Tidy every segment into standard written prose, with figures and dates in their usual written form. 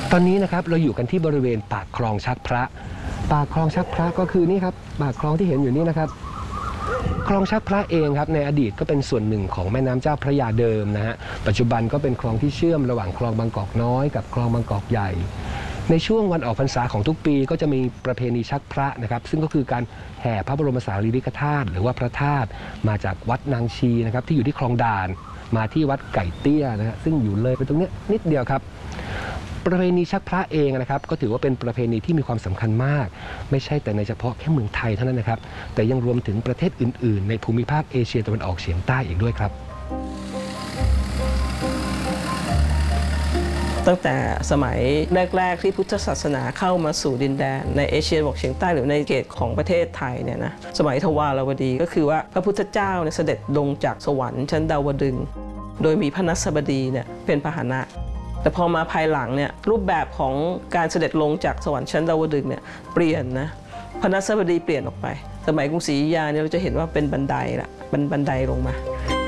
ตอนนี้นะครับเราอยู่กันที่บริเวณปากคลองชักพระปากคลองชักพระก็คือนี่ครับปากคลองที่เห็นอยู่นี่นะครับคลองชักพระเองครับในอดีตก็เป็นส่วนหนึ่งของแม่น้ำเจ้าพระยาเดิมนะฮะปัจจุบันก็เป็นคลองที่เชื่อมระหว่างคลองบางกอกน้อยกับคลองบางกอกใหญ่ในช่วงวันออกพรรษาของทุกปีก็จะมีประเพณีชักพระนะครับซึ่งก็คือการแห่พระบรมสารีริกธาตุหรือว่าพระธาตุมาจากวัดนางชีนะครับที่อยู่ที่คลองด่านมาที่วัดไก่เตี้ยนะฮะซึ่งอยู่เลยไปตรงนี้นิดเดียวครับประเพณีชักพระเองนะครับก็ถือว่าเป็นประเพณีที่มีความสำคัญมากไม่ใช่แต่ในเฉพาะแค่เมืองไทยเท่านั้นนะครับแต่ยังรวมถึงประเทศอื่นๆในภูมิภาคเอเชียตะวันออกเฉียงใต้อีกด้วยครับตั้งแต่สมัยแรกๆที่พุทธศาสนาเข้ามาสู่ดินแดนในเอเชียตะวันออกเฉียงใต้หรือในเขตของประเทศไทยเนี่ยนะสมัยทวารวดีก็คือว่าพระพุทธเจ้าเนี่ยเสด็จลงจากสวรรค์ชั้นดาวดึงส์โดยมีพระนัสบดีเนี่ยเป็นพาหนะแต่พอมาภายหลังเนี่ยรูปแบบของการเสด็จลงจากสวรรค์ชั้นดาวดึงส์เนี่ยเปลี่ยนนะพระนัสบดีเปลี่ยนออกไปสมัยกรุงศรีอยุธยาเนี่ยเราจะเห็นว่าเป็นบันไดละเป็นบันไดลงมา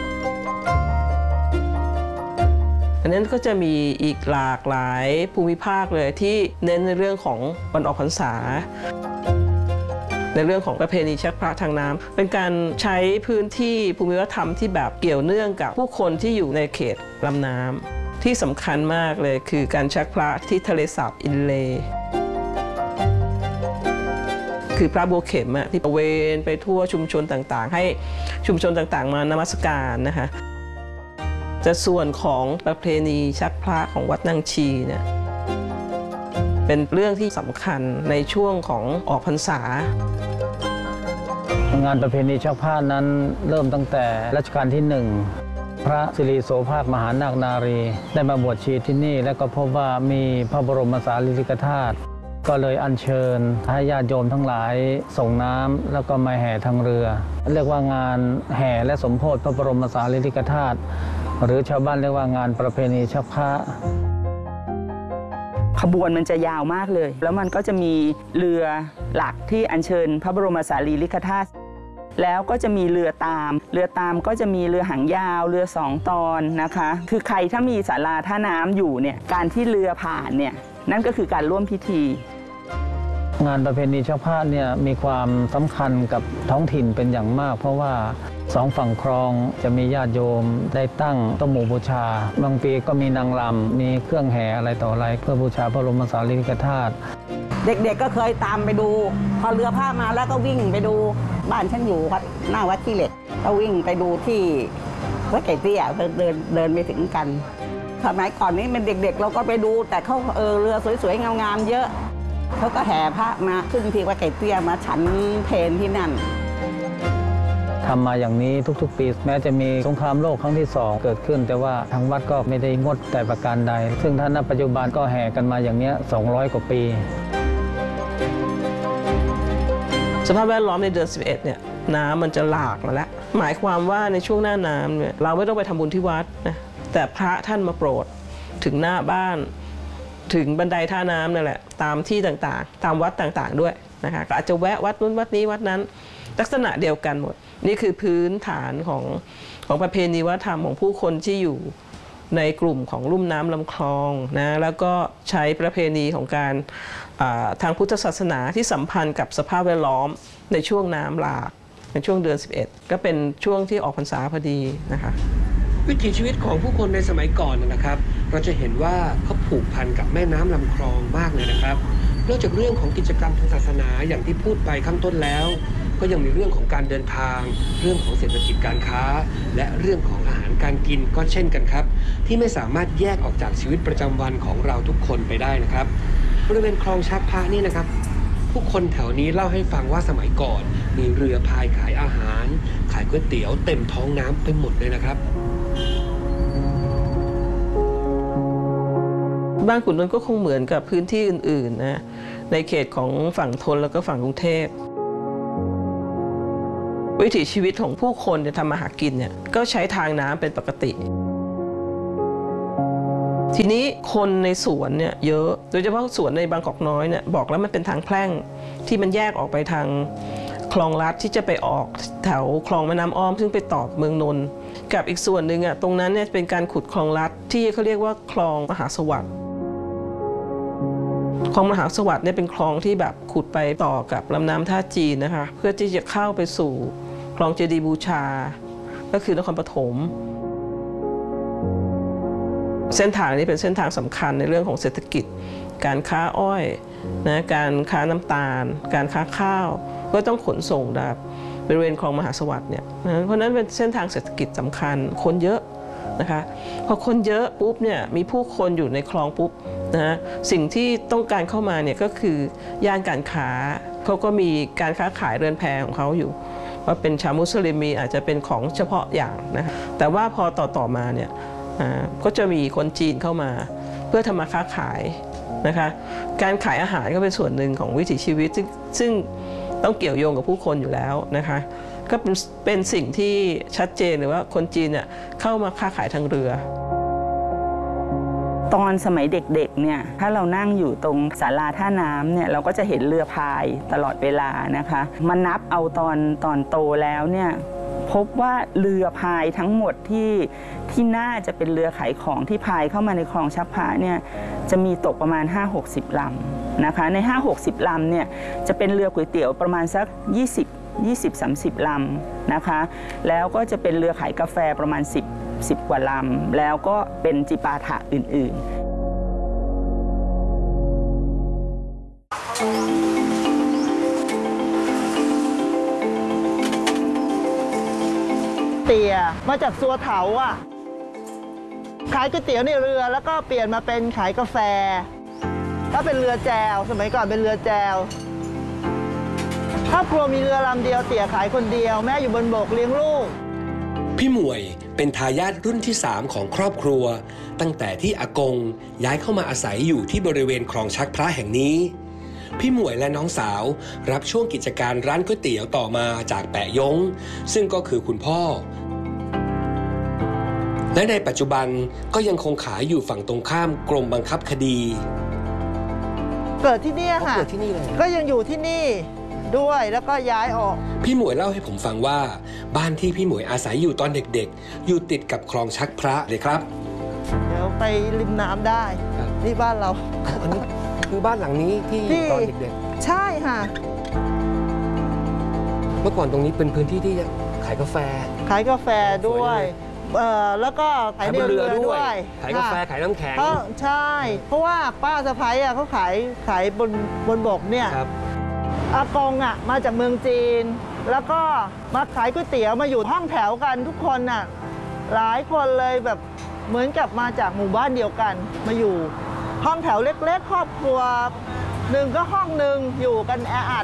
อันนั้นก็จะมีอีกหลากหลายภูมิภาคเลยที่เน้นในเรื่องของวันออกพรรษาในเรื่องของประเพณีชักพระทางน้ำเป็นการใช้พื้นที่ภูมิวัฒนธรรมที่แบบเกี่ยวเนื่องกับผู้คนที่อยู่ในเขตลำน้ำที่สำคัญมากเลยคือการชักพระที่ทะเลสาบอินเลย์คือพระบัวเข็มที่ตระเวนไปทั่วชุมชนต่างๆให้ชุมชนต่างๆมานมัสการนะคะแต่ส่วนของประเพณีชักพระของวัดนางชีเนี่ยเป็นเรื่องที่สำคัญในช่วงของออกพรรษางานประเพณีชักพระนั้นเริ่มตั้งแต่รัชกาลที่1พระสิริโสภาคมหานาคนารีได้มาบวชชีที่นี่แล้วก็พบว่ามีพระบรมสารีริกธาตุก็เลยอัญเชิญให้ญาติโยมทั้งหลายส่งน้ำแล้วก็มาแห่ทางเรือเรียกว่างานแห่และสมโภชพระบรมสารีริกธาตุหรือชาวบ้านเรียกว่างานประเพณีชักพระขบวนมันจะยาวมากเลยแล้วมันก็จะมีเรือหลักที่อัญเชิญพระบรมสารีริกธาตุแล้วก็จะมีเรือตามก็จะมีเรือหางยาวเรือ2 ตอนนะคะคือใครถ้ามีศาลาท่าน้ำอยู่เนี่ยการที่เรือผ่านเนี่ยนั่นก็คือการร่วมพิธีงานประเพณีชักพระเนี่ยมีความสำคัญกับท้องถิ่นเป็นอย่างมากเพราะว่า2 ฝั่งคลองจะมีญาติโยมได้ตั้งโต๊ะหมู่บูชาบางปีก็มีนางรำมีเครื่องแห่อะไรต่ออะไรเพื่อบูชาพระบรมสารีริกธาตุเด็กๆก็เคยตามไปดูพอเรือพามาแล้วก็วิ่งไปดูบ้านฉันอยู่หน้าวัดขี้เหล็กก็วิ่งไปดูที่วัดไก่เตี้ยเดินไปถึงกันสมัยก่อนนี้เป็นเด็กๆเราก็ไปดูแต่เขาเรือสวยๆงามๆเยอะเขาก็แห่พระมาขึ้นที่วัดไก่เตี้ยมาฉันเพลที่นั่นทำมาอย่างนี้ทุกๆปีแม้จะมีสงครามโลกครั้งที่2เกิดขึ้นแต่ว่าทางวัดก็ไม่ได้งดแต่ประการใดซึ่งท่านณปัจจุบันก็แห่กันมาอย่างนี้200 กว่าปีสภาพแวดล้อมในเดือน11เนี่ยน้ำมันจะหลากมาแล้วหมายความว่าในช่วงหน้าน้ำเนี่ยเราไม่ต้องไปทำบุญที่วัดนะแต่พระท่านมาโปรดถึงหน้าบ้านถึงบันไดท่าน้ำนั่นแหละตามที่ต่างๆตามวัดต่างๆด้วยนะคะก็อาจจะแวะวัดนู้นวัดนี้วัดนั้นลักษณะเดียวกันหมดนี่คือพื้นฐานของประเพณีวัฒนธรรมของผู้คนที่อยู่ในกลุ่มของลุ่มน้ำลำคลองนะแล้วก็ใช้ประเพณีของการทางพุทธศาสนาที่สัมพันธ์กับสภาพแวดล้อมในช่วงน้ำหลากในช่วงเดือน11ก็เป็นช่วงที่ออกพรรษาพอดีนะคะวิถีชีวิตของผู้คนในสมัยก่อนนะครับเราจะเห็นว่าเขาผูกพันกับแม่น้ำลำคลองมากเลยนะครับนอกจากเรื่องของกิจกรรมทางศาสนาอย่างที่พูดไปข้างต้นแล้วก็ยังมีเรื่องของการเดินทางเรื่องของเศรษฐกิจการค้าและเรื่องของอาหารการกินก็เช่นกันครับที่ไม่สามารถแยกออกจากชีวิตประจำวันของเราทุกคนไปได้นะครับบริเวณคลองชักพระนี่นะครับผู้คนแถวนี้เล่าให้ฟังว่าสมัยก่อนมีเรือพายขายอาหารขายก๋วยเตี๋ยวเต็มท้องน้ำไปหมดเลยนะครับบ้านขุนนนท์ก็คงเหมือนกับพื้นที่อื่นๆนะในเขตของฝั่งธนแล้วก็ฝั่งกรุงเทพวิถีชีวิตของผู้คนจะทำมาหากินเนี่ยก็ใช้ทางน้ำเป็นปกติทีนี้คนในสวนเนี่ยเยอะโดยเฉพาะสวนในบางกอกน้อยเนี่ยบอกแล้วมันเป็นทางแพร่งที่มันแยกออกไปทางคลองลัดที่จะไปออกแถวคลองแม่น้ำอ้อมซึ่งไปต่อเมืองนนท์กับอีกส่วนหนึ่งตรงนั้นเนี่ยเป็นการขุดคลองลัดที่เขาเรียกว่าคลองมหาสวัสดิ์คลองมหาสวัสดิ์เนี่ยเป็นคลองที่แบบขุดไปต่อกับลำน้ำท่าจีนนะคะเพื่อที่จะเข้าไปสู่คลองเจดีย์บูชาก็คือนครปฐมเส้นทางนี้เป็นเส้นทางสำคัญในเรื่องของเศรษฐกิจการค้าอ้อยนะการค้าน้ำตาลการค้าข้าวก็ต้องขนส่งแบบบริเวณคลองมหาสวัสดิ์เนี่ยเพราะนั้นเป็นเส้นทางเศรษฐกิจสำคัญคนเยอะนะคะพอคนเยอะปุ๊บเนี่ยมีผู้คนอยู่ในคลองปุ๊บนะสิ่งที่ต้องการเข้ามาเนี่ยก็คือย่านการค้าเขาก็มีการค้าขายเรือนแพของเขาอยู่ว่าเป็นชาวมุสลิมมีอาจจะเป็นของเฉพาะอย่างนะคะแต่ว่าพอต่อมาเนี่ยก็จะมีคนจีนเข้ามาเพื่อทำมาค้าขายนะคะการขายอาหารก็เป็นส่วนหนึ่งของวิถีชีวิตซึ่งต้องเกี่ยวโยงกับผู้คนอยู่แล้วนะคะก็เป็นสิ่งที่ชัดเจนเลยว่าคนจีนเนี่ยเข้ามาค้าขายทางเรือตอนสมัยเด็กๆเนี่ยถ้าเรานั่งอยู่ตรงศาลาท่าน้ำเนี่ยเราก็จะเห็นเรือพายตลอดเวลานะคะมานับเอาตอนโตแล้วเนี่ยพบว่าเรือพายทั้งหมดที่น่าจะเป็นเรือขายของที่พายเข้ามาในคลองชักพระเนี่ยจะมีตกประมาณ 5-60 ลำนะคะใน 5-60 ลำเนี่ยจะเป็นเรือก๋วยเตี๋ยวประมาณสัก20-30 ลำนะคะแล้วก็จะเป็นเรือขายกาแฟประมาณ10กว่าลำแล้วก็เป็นจิปาถะอื่นเตี๋ยมาจากซัวเถาอ่ะขายก๋วยเตี๋ยวในเรือแล้วก็เปลี่ยนมาเป็นขายกาแฟก็เป็นเรือแจวสมัยก่อนเป็นเรือแจวครอบครัวมีเรือลำเดียวเตี๋ยขายคนเดียวแม่อยู่บนบกเลี้ยงลูกพี่หมวยเป็นทายาทรุ่นที่ 3 ของครอบครัวตั้งแต่ที่อากงย้ายเข้ามาอาศัยอยู่ที่บริเวณคลองชักพระแห่งนี้พี่หมวยและน้องสาวรับช่วงกิจการร้านก๋วยเตี๋ยวต่อมาจากแปะยงซึ่งก็คือคุณพ่อและในปัจจุบันก็ยังคงขายอยู่ฝั่งตรงข้ามกรมบังคับคดีเกิดที่นี่ค่ะเกิดที่นี่เลยก็ยังอยู่ที่นี่ด้วยแล้วก็ย้ายออกพี่หมวยเล่าให้ผมฟังว่าบ้านที่พี่หมวยอาศัยอยู่ตอนเด็กๆอยู่ติดกับคลองชักพระเลยครับเดี๋ยวไปริมน้ำได้นี่บ้านเราอันนี้คือบ้านหลังนี้ที่ตอนเด็กๆใช่ค่ะเมื่อก่อนตรงนี้เป็นพื้นที่ที่ขายกาแฟด้วยแล้วก็ขายในเรือด้วยขายกาแฟขายน้ำแข็งใช่เพราะว่าป้าสะพ้ายเขาขายบนบกเนี่ยอากงมาจากเมืองจีนแล้วก็มาขายก๋วยเตี๋ยวมาอยู่ห้องแถวกันทุกคนหลายคนเลยแบบเหมือนกับมาจากหมู่บ้านเดียวกันมาอยู่ห้องแถวเล็กๆครอบครัวหนึ่งก็ห้องหนึ่งอยู่กันแออัด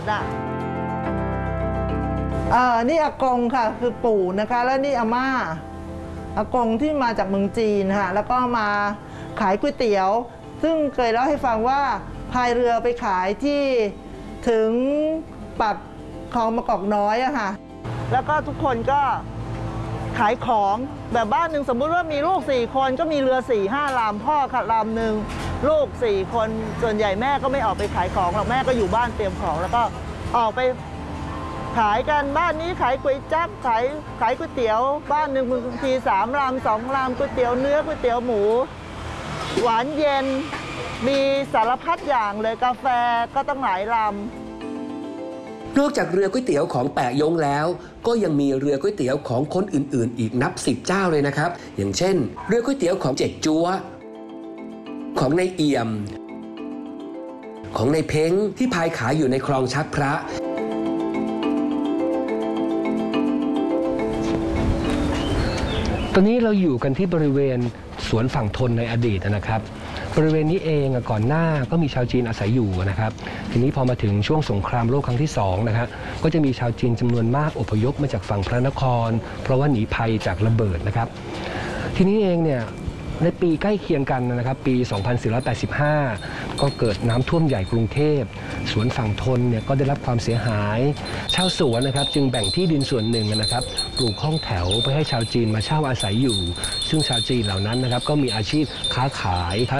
นี่อากงค่ะคือปู่นะคะแล้วนี่อาม่าอากงที่มาจากเมืองจีนค่ะแล้วก็มาขายก๋วยเตี๋ยวซึ่งเคยเล่าให้ฟังว่าพายเรือไปขายที่ถึงปากคลองมะกอกน้อยค่ะแล้วก็ทุกคนก็ขายของแบบบ้านหนึ่งสมมุติว่ามีลูก4 คนก็มีเรือ 4-5 ลำพ่อขับลำหนึ่งลูก4 คนส่วนใหญ่แม่ก็ไม่ออกไปขายของหรอกแม่ก็อยู่บ้านเตรียมของแล้วก็ออกไปขายกันบ้านนี้ขายก๋วยจั๊บขายก๋วยเตี๋ยวบ้านหนึ่งบางที3 ลำ 2 ลำก๋วยเตี๋ยวเนื้อก๋วยเตี๋ยวหมูหวานเย็นมีสารพัดอย่างเลยกาแฟก็ต้องหลายลำนอกจากเรือก๋วยเตี๋ยวของแปะยงแล้วก็ยังมีเรือก๋วยเตี๋ยวของคนอื่นๆอีกนับ10 เจ้าเลยนะครับอย่างเช่นเรือก๋วยเตี๋ยวของเจ๊กจั๊วของนายเอี่ยมของนายเพ้งที่พายขายอยู่ในคลองชักพระตอนนี้เราอยู่กันที่บริเวณสวนฝั่งทนในอดีตนะครับบริเวณนี้เองก่อนหน้าก็มีชาวจีนอาศัยอยู่นะครับทีนี้พอมาถึงช่วงสงครามโลกครั้งที่2นะครับก็จะมีชาวจีนจำนวนมากอพยพมาจากฝั่งพระนครเพราะว่าหนีภัยจากระเบิดนะครับทีนี้เองเนี่ยในปีใกล้เคียงกันนะครับปี 2485 ก็เกิดน้ำท่วมใหญ่กรุงเทพสวนฝั่งทนเนี่ยก็ได้รับความเสียหายชาวสวนนะครับจึงแบ่งที่ดินส่วนหนึ่งนะครับปลูกห้องแถวไปให้ชาวจีนมาเช่าอาศัยอยู่ซึ่งชาวจีนเหล่านั้นนะครับก็มีอาชีพค้า